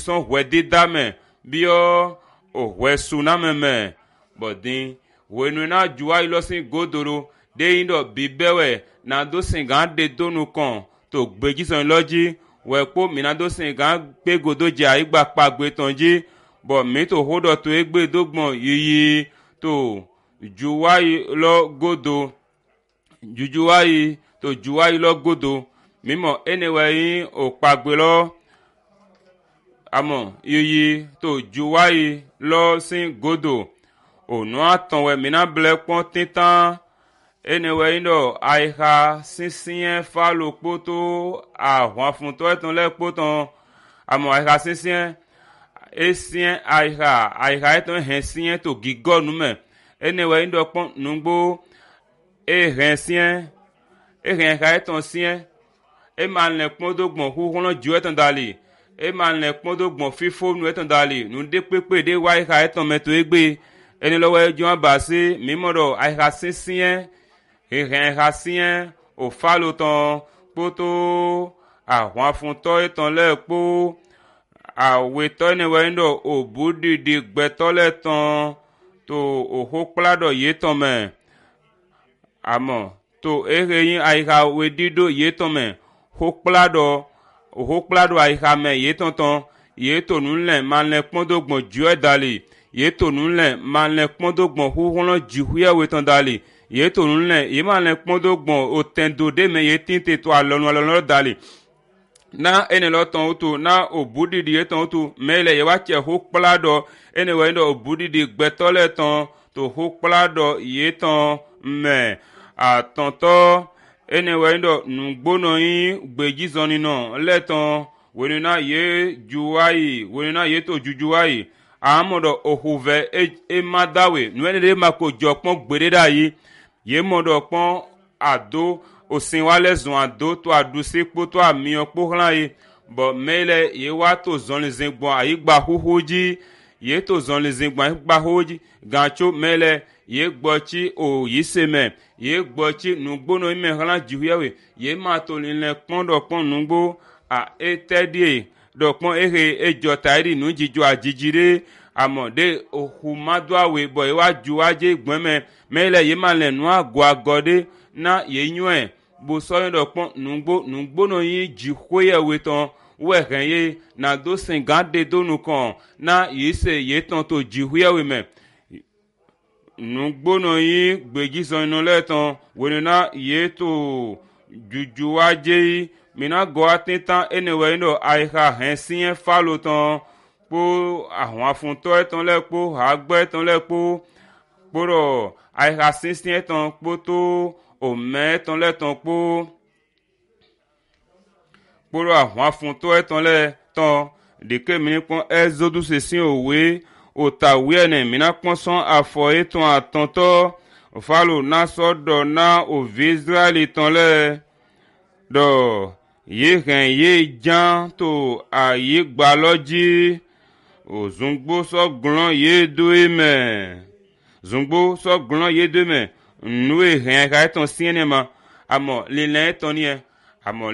son wedi dame bio o wesu na meme bodin wenu na juwa ilosin godoro de indo bibewe na do singan de donu kan to gbeji son loji we po mi na do singan pe godoje aigba pagbe tonji bo mi to hodo to egbe dogbon yiyi to juwa lo godo jujuwa yi to juwa lo godo mimo anyway o pagbe lo amo yiyi to juwa yi lo sin godo onu atonwe mina ble pon titan anyway no aiha sinsin fa lo poto ahwan fun to eton le poton amo aiha sinsin esien aiha eton hensien to gigonu me anyway ndo pon nungbo hensien ha eton sien e man le pon dogbon hu hono ju eton dali e man le pon dogbon fifo nu eton dali nu de pepe de wa aiha eton meto egbe eni lowo ejo abase mimodo aiha sinsin ha sien o falo ton poto ahwan fun to eton le po awe to ni we ndo obudidi gbeto le ton to ohokplado yeton me amo to ereyin aiha we dido yeton me ohokplado aiha me yeton ton yeton nle man le pondogbon ju edali yeton nle man le pondogbon huhono jihuye weton dali yeton nle man le pondogbon otendo de me yetinte to alonu dali na ene lo ton utu na obudidi yeton utu mele ye wache hokplado ene we ndo obudidi gbetole ton to hokplado yeton me atonto ene we ndo nugbono yin gbeji zoni no leton wenu na ye juwai wenu na ye to jujuwai amodo ohuve madawe nu ene de mako jopon gbereda yi ye modo pon ado osin wale zon ado to aduse po to ami opo hlan yi bo mele ye wa to zon le zingbon ayigba huhuji ye to zon le zingbon ayigba huhuji gancho mele ye gbochi o yiseme ye gbochi nugbono ime hlan jihuyawe ye ma to le pondo pon nugbo a etedie do pon ejota iri nu jijo ajijire amode ohumadwawe bo ye wa juwaje gbeme mele ye ma le nu agode na ye nyue bo so yin do pon nugbo no yin jihoye weton we renye na do singande donu kan na yise yeton to jihoye we me nugbo no yin gbeji so inu leton we na ye to jujuwaje mina go atintan anyway no aiha hensien faloton po ahun afun to eton le po agbe eton le po poro aiha sinsin eton po to o me ton le ton po poro ahun afun to eton le ton de ke mi pon exodus sesin owe o tawe ene mina pon son afo eton atonto falo na sodo na o Israel ton le do ye ren ye jan to aye gbaloji o zungbo so glon ye do eme zungbo so glon ye do me nu e ren ka ton sinema amo lile tonie amo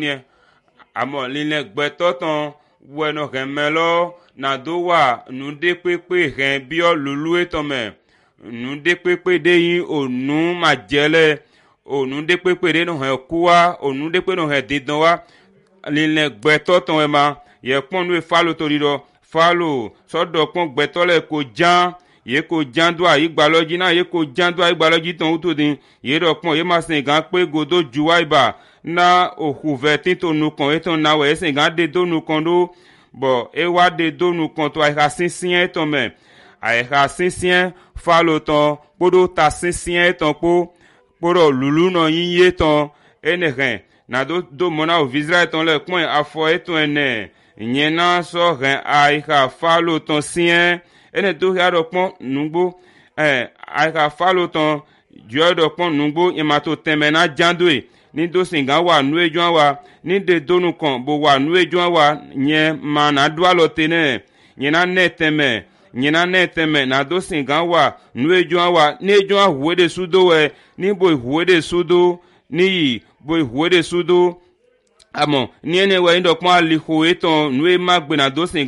lile gbeto ton bueno ren melo na do wa nu de pepe ren bi o lulu eton me nu de pepe de yin onu majele onu de pepe de no he kuwa onu de pepe no he didon wa lile gbeto ton e ma ye pon nu e falo torido falo so do pon gbeto le ko jan ye ko jan do ayi gbaloji na ye ko jan do ayi gbaloji ton uto din ye do pon ye ma sin gan pe godo juwa iba na ohuve tinto nu kon eton na we sin gan de do nu kon do bo e wa de do nu kon to aiha sinsin eton me aiha sinsin falo ton podo ta sinsin eton po poro lulu no yin ye ton enehen na do mona o Israel ton le pon afo eton ene nyena so ren aiha falo ton sien ene do ya do pon nungbo aiha falo ton jo do pon nungbo yemato temena jandoe ni do singa wa nu ejo wa ni de donu kan bo wa nu ejo wa nye mana dwa lo tene nyena neteme na do singa wa nu ejo wa ni ejo huwede sudo we ni bo huwede sudo ni bo huwede sudo amo ni ene we ndo pon ali ho eton nu e magbe na do singa